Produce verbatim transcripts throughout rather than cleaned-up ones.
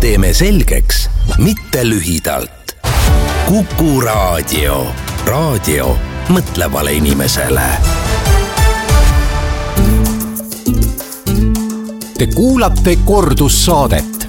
teeme selgeks, mitte lühidalt. Kuku Raadio. Raadio mõtlevale inimesele. Te kuulate kordussaadet.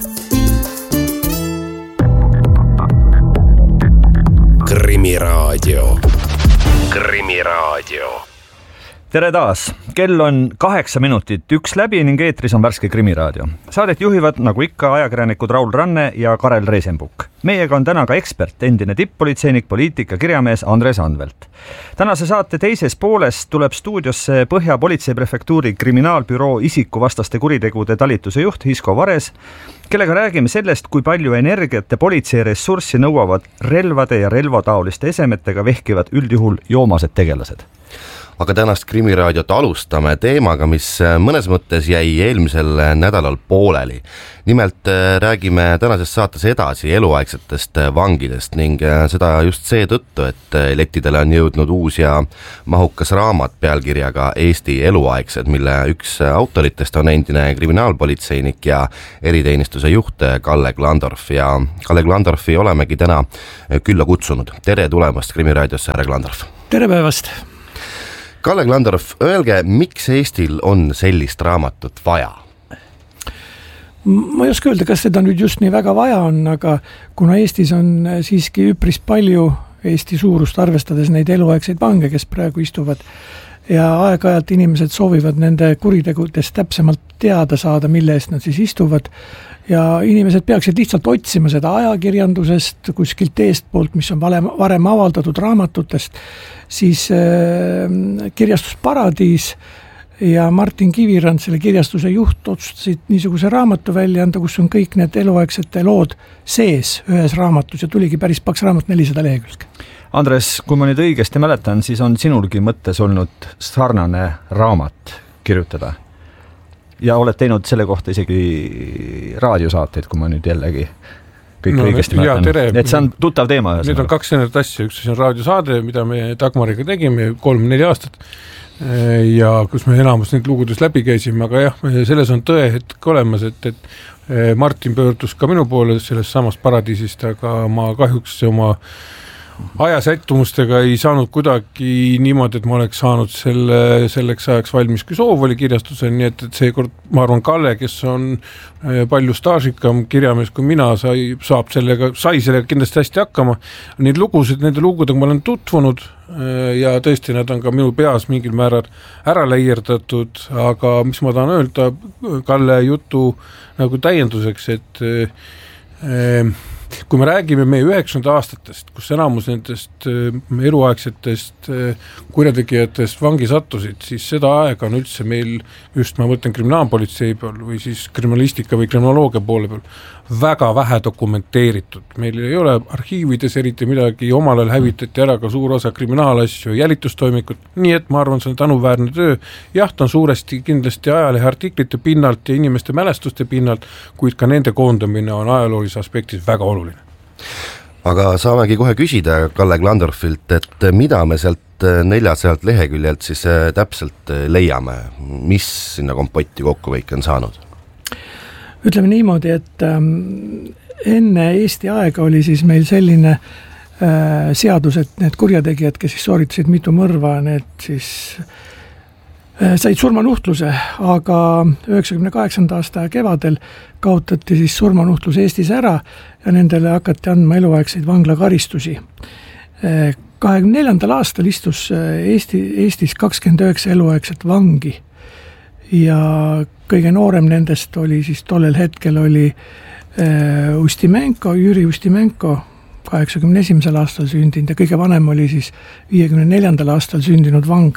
Krimiraadio. Krimiraadio. Tere taas! Kell on kaheksa minutit üks läbi ning eetris on värske Krimiraadio. Saadet juhivad nagu ikka ajakirjanikud Raul Ranne ja Karel Reisenbuk. Meiega on täna ka ekspert, endine tipp-politseinik, poliitika kirjamees Andres Anvelt. Tänase saate teises pooles tuleb stuudiosse Põhja politseiprefektuuri kriminaalbüroo isikuvastaste kuritegude talituse juht Hisko Vares, kellega räägime sellest, kui palju energiat ja politsei ressurssi nõuavad relvade ja relvataoliste esemetega vehkivad üldjuhul joomased tegelased. Aga tänast Krimiraadiot alustame teemaga, mis mõnes mõttes jäi eelmisel nädalal pooleli. Nimelt räägime tänases saates edasi eluaegsetest vangidest ning seda just seetõttu, et lettidele on jõudnud uus ja mahukas raamat pealkirjaga Eesti eluaegsed, mille üks autoritest on endine kriminaalpolitseinik ja eriteenistuse juht Kalle Klandorf. Ja Kalle Klandorfi olemegi täna külla kutsunud. Tere tulemast Krimiraadiosse, härra Klandorf! Tere päevast! Kalle Klandorf, öelge, miks Eestil on sellist raamatut vaja? Ma ei oska öelda, kas seda nüüd just nii väga vaja on, aga kuna Eestis on siiski üpris palju Eesti suurust arvestades neid eluaegseid vange, kes praegu istuvad ja aeg-ajalt inimesed soovivad nende kuritegudest täpsemalt teada saada, mille eest nad siis istuvad ja inimesed peaksid lihtsalt otsima seda ajakirjandusest kuskilt eestpoolt, mis on varem, varem avaldatud raamatutest, siis äh, kirjastus Paradiis ja Martin Kivirand, selle kirjastuse juht, otsustasid niisuguse raamatu välja anda, kus on kõik need eluaegsete lood sees ühes raamatus ja tuligi päris paks raamat nelisada lehekülge. Andres, kui ma nüüd õigesti mäletan, siis on sinulgi mõttes olnud sarnane raamat kirjutada. Ja oled teinud selle kohta isegi raadiosaateid, kui ma nüüd jällegi kõik no, õigesti mäletan. Et see on tuttav teema. Need on kaks ennat asja. Üks on raadiosaade, mida me Dagmariga tegime kolm-neli aastat ja kus me enamus neid lugudes läbi käisime, aga jah, selles on tõe hetk olemas, et, et Martin pöördus ka minu poole sellest samast Paradiisist, aga ma kahjuks oma ajasättumustega ei saanud kuidagi niimoodi, et ma oleks saanud selle, selleks ajaks valmis, kui soov oli kirjastusel, nii et, et seekord, ma arvan, Kalle, kes on palju staažikam kirjamees kui mina, sai, saab sellega, sai sellega kindlasti hästi hakkama. Neid lugusid, nende lugudega ma olen tutvunud ja tõesti nad on ka minu peas mingil määral ära leierdatud, aga mis ma tahan öelda Kalle jutu nagu täienduseks, et äh, kui me räägime meie üheksakümnendate aastatest, kus enamus nendest eluaegsetest kurjategijatest vangi sattusid, siis seda aega on üldse meil, just ma mõtlen kriminaalpolitsei peal või siis kriminalistika või kriminoloogia poole peal, väga vähe dokumenteeritud. Meil ei ole arhiivides eriti midagi, omal ajal hävitati ära ka suur osa kriminaalasju ja jälitustoimikut, nii et ma arvan, see on tänuväärne töö. Jah, ta on suuresti kindlasti ajalehe artiklite pinnalt ja inimeste mälestuste pinnalt, kuid ka nende koondamine on ajaloolise aspektis väga oluline. Aga saamegi kohe küsida Kalle Klandorfilt, et mida me sealt neljasajalt leheküljelt siis täpselt leiame, mis sinna kompotti kokku kõik on saanud? Ütleme niimoodi, et ähm, enne Eesti aega oli siis meil selline äh, seadus, et need kurjategijad, kes siis sooritasid mitu mõrva, need siis äh, said surmanuhtluse, aga üheksakümne kaheksanda aasta kevadel kaotati siis surmanuhtlus Eestis ära ja nendele hakati andma eluaegseid vanglakaristusi. Äh, kahekümne neljandal aastal istus Eesti, Eestis kakskümmend üheksa eluaegset vangi ja kõige noorem nendest oli siis tollel hetkel oli äh, Ustimenko, Jüri Ustimenko, kaheksakümne esimesel aastal sündinud ja kõige vanem oli siis viiekümne neljandal aastal sündinud vang.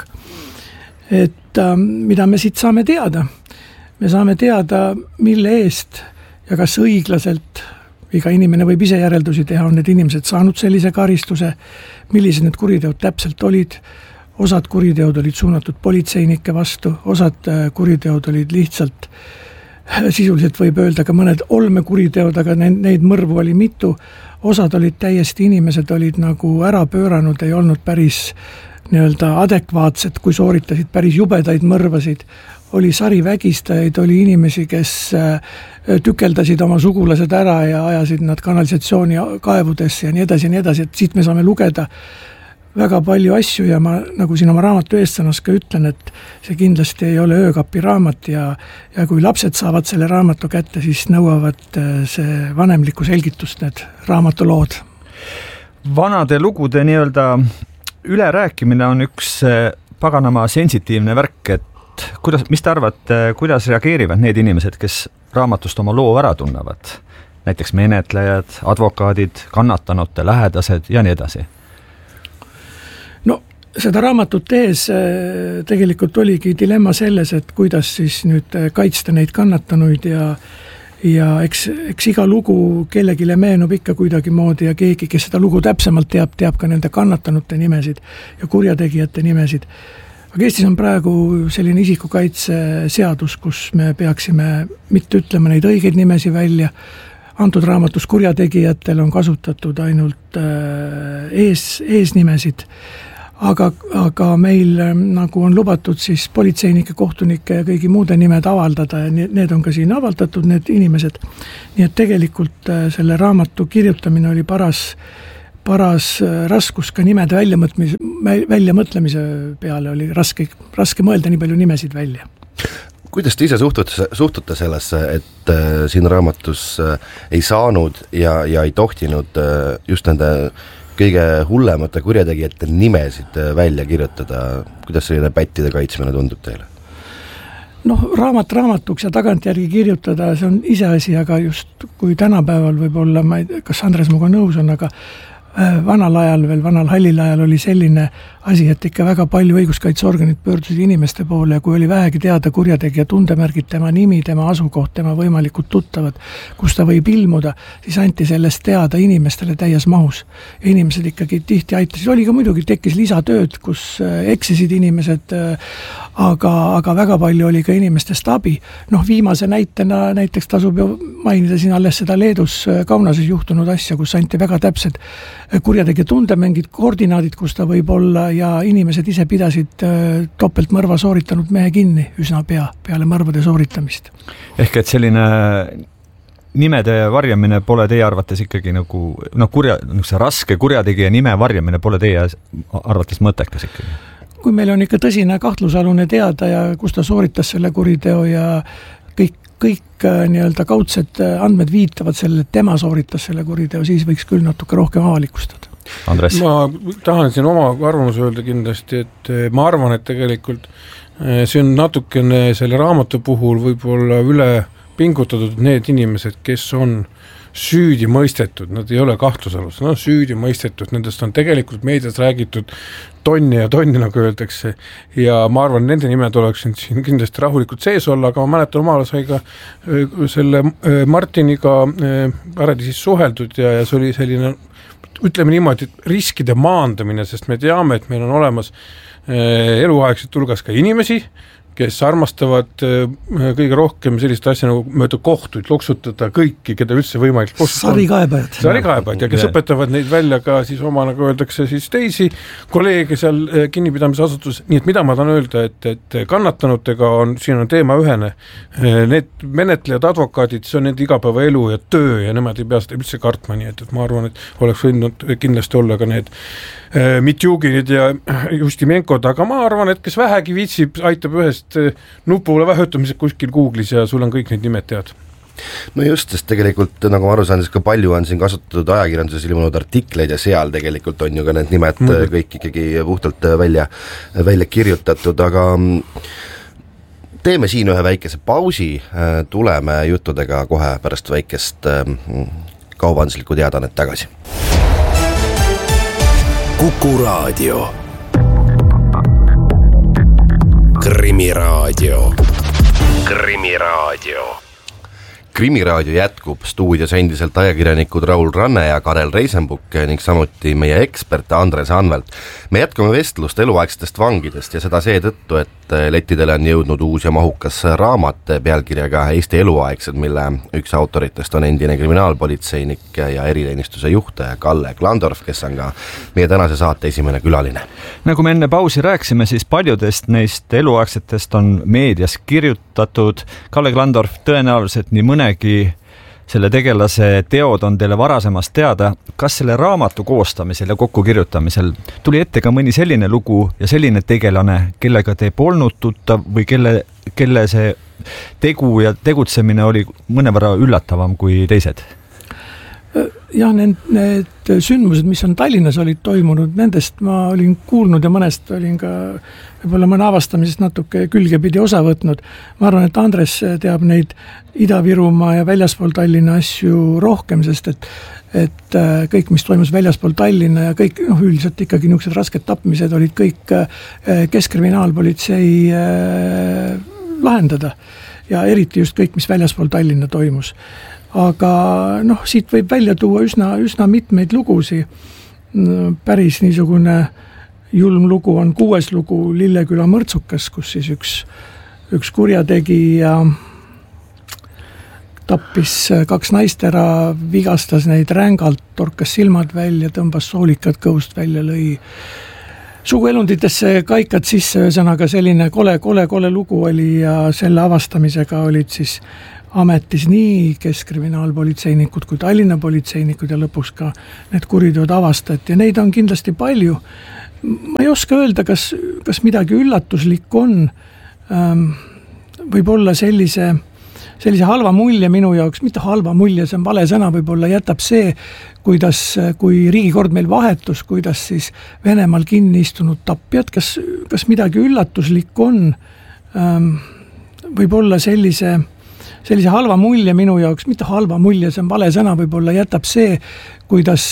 Et äh, mida me siit saame teada? Me saame teada, mille eest ja kas õiglaselt, iga inimene võib ise järeldusi teha, on need inimesed saanud sellise karistuse, millised need kuriteod täpselt olid. Osad kuriteod olid suunatud politseinike vastu, osad kuriteod olid lihtsalt, sisuliselt võib öelda ka mõned olmekuriteod, aga neid mõrvu oli mitu. Osad olid täiesti inimesed, olid nagu ära pööranud, ei olnud päris nii-öelda adekvaatsed, kui sooritasid päris jubedaid mõrvasid. oli sarivägistajaid, oli inimesi, kes tükeldasid oma sugulased ära ja ajasid nad kanalisatsiooni kaevudesse ja nii edasi ja nii edasi, et siit me saame lugeda väga palju asju ja ma nagu siin oma raamatu eestsanas ka ütlen, et see kindlasti ei ole öökapi raamat ja, ja kui lapsed saavad selle raamatu kätte, siis nõuavad see vanemlikku selgitust need raamatulood. Vanade lugude nii-öelda ülerääkimine on üks paganama sensitiivne värk, et kuidas, mis te arvate, kuidas reageerivad need inimesed, kes raamatust oma loo ära tunnevad? Näiteks menetlejad, advokaadid, kannatanute, lähedased ja nii edasi. No seda raamatut tehes tegelikult oligi dilemma selles, et kuidas siis nüüd kaitsta neid kannatanuid ja ja eks, eks iga lugu kellegile meenub ikka kuidagi moodi ja keegi, kes seda lugu täpsemalt teab, teab ka nende kannatanute nimesid ja kurjategijate nimesid. Aga Eestis on praegu selline isikukaitseseadus, kus me peaksime mitte ütlema neid õigeid nimesi välja. Antud raamatus kurjategijatel on kasutatud ainult ees, eesnimesid, aga, aga meil nagu on lubatud siis politseinike, kohtunike ja kõigi muude nimed avaldada ja need on ka siin avaldatud, need inimesed. Nii et tegelikult selle raamatu kirjutamine oli paras paras raskus ka nimede väljamõtlemise, väljamõtlemise peale oli raske, raske mõelda nii palju nimesid välja. Kuidas te ise suhtute, suhtute sellesse, et äh, siin raamatus äh, ei saanud ja, ja ei tohtinud äh, just nende kõige hullemate kurjategijate nimesid äh, välja kirjutada? Kuidas selline pättide kaitsmine tundub teile? Noh, raamat raamatuks ja tagantjärgi kirjutada, see on iseasi, aga just kui tänapäeval võib-olla, ma ei tea, kas Andres muga nõus on, aga vanal ajal, veel vanal hallil ajal oli selline asi, et ikka väga palju õiguskaitseorganid pöördusid inimeste poole ja kui oli vähegi teada kurjategija tundemärgid, tema nimi, tema asukoht, tema võimalikud tuttavad, kus ta võib ilmuda, siis anti sellest teada inimestele täies mahus. Ja inimesed ikkagi tihti aitasid, oli ka muidugi tekkis lisatööd, kus eksisid inimesed, aga, aga väga palju oli ka inimestest abi. Noh, viimase näitena näiteks tasub ju mainida siin alles seda Leedus Kaunases juhtunud asja, kus anti väga täpsed kurjategija tundemärgid, koordinaadid, kus ta võib olla ja inimesed ise pidasid topeltmõrva sooritanud mehe kinni üsna pea, peale mõrvade sooritamist. Ehk et selline nimede varjamine pole teie arvates ikkagi nagu, no kurja, see raske kurjategija nime varjamine pole teie arvates mõttekas ikkagi? Kui meil on ikka tõsine kahtlusalune teada ja kus ta sooritas selle kuriteo ja kõik kõik nii-öelda kaudsed andmed viitavad selle, et tema sooritas selle kuriteo, siis võiks küll natuke rohkem avalikustada. Andres? Ma tahan siin oma arvamuse öelda kindlasti, et ma arvan, et tegelikult see on natukene selle raamatu puhul võib-olla üle pingutatud need inimesed, kes on süüdi mõistetud, nad ei ole kahtlusalus, no süüdi mõistetud, nendest on tegelikult meedias räägitud tonni ja tonni, nagu öeldakse, ja ma arvan, nende nimed oleks siin kindlasti rahulikult sees olla, aga ma mäletan omale sai ka selle Martiniga Paradiisis suheldud ja, ja see oli selline, ütleme niimoodi, riskide maandamine, sest me teame, et meil on olemas eluaegselt hulgas ka inimesi, kes armastavad kõige rohkem sellist asja nagu mööda kohtuid loksutada kõiki, keda üldse võimalik loksutada. Sarikaebajad. Sarikaebajad ja kes yeah. õpetavad neid välja ka siis oma, nagu öeldakse, siis teisi kolleege seal kinnipidamise asutuses. Nii et mida ma tahan öelda, et, et kannatanutega on, siin on teema ühene. Need menetlejad, advokaadid, see on nende igapäeva elu ja töö ja nemad ei pea seda üldse kartma, nii et, et ma arvan, et oleks võinud kindlasti olla ka need Mitjuginid ja Justimenkod, aga ma arvan, et kes vähegi viitsib, aitab ühest nupule vähütamised kuskil Google'is ja sul on kõik need nimed tead. No just, sest tegelikult nagu ma aru saan, siis ka palju on siin kasutatud ajakirjanduses ilmunud artikleid ja seal tegelikult on ju ka need nimed mm. kõik ikkagi puhtalt välja, välja kirjutatud, aga teeme siin ühe väikese pausi, tuleme juttudega kohe pärast väikest kaubanduslikku teadanet tagasi. Kuku Raadio. Krimiraadio. Krimiraadio. Krimiraadio jätkub, stuudios endiselt ajakirjanikud Raul Ranne ja Karel Reisenbuk ning samuti meie ekspert Andres Anvelt. Me jätkame vestlust eluaegsetest vangidest ja seda seetõttu, et et lettidele on jõudnud uus ja mahukas raamat pealkirjaga Eesti eluaegsed, mille üks autoritest on endine kriminaalpolitseinik ja eriteenistuse juht Kalle Klandorf, kes on ka meie tänase saate esimene külaline. Nagu me enne pausi rääksime, siis paljudest neist eluaegsetest on meedias kirjutatud. Kalle Klandorf, tõenäoliselt nii mõnegi selle tegelase teod on teile varasemast teada. Kas selle raamatu koostamisel ja kokkukirjutamisel tuli ette ka mõni selline lugu ja selline tegelane, kellega te polnud tuttav või kelle, kelle see tegu ja tegutsemine oli mõnevõrra üllatavam kui teised? Jah, need, need sündmused, mis on Tallinnas olid toimunud, nendest ma olin kuulnud ja mõnest olin ka võib-olla mõne avastamisest natuke külgepidi osa võtnud. Ma arvan, et Andres teab neid Ida-Virumaa ja väljaspool Tallinna asju rohkem, sest et, et kõik, mis toimus väljaspool Tallinna ja kõik, noh, üldiselt ikkagi niisugused rasked tapmised olid kõik keskkriminaalpolitsei lahendada ja eriti just kõik, mis väljaspool Tallinna toimus. Aga noh, siit võib välja tuua üsna, üsna mitmeid lugusi. Päris niisugune julm lugu on kuues lugu Lilleküla mõrtsukas, kus siis üks, üks kurjategija tappis kaks naist ära, vigastas neid rängalt, torkas silmad välja, tõmbas soolikad kõhust välja, lõi suguelunditesse kaikad sisse, ühesõnaga selline kole, kole, kole lugu oli ja selle avastamisega olid siis ametis nii keskkriminaalpolitseinikud kui Tallinna politseinikud ja lõpuks ka need kuriteod avastati ja neid on kindlasti palju. Ma ei oska öelda, kas, kas midagi üllatuslik on, võib-olla sellise, sellise halva mulje minu jaoks, mitte halva mulje, see on vale sõna, võib-olla jätab see, kuidas, kui riigikord meil vahetus, kuidas siis Venemaal kinni istunud tapjad, kas, kas midagi üllatuslik on, võib-olla sellise sellise halva mulje minu jaoks, mitte halva mulje, see on vale sõna, võib-olla jätab see, kuidas,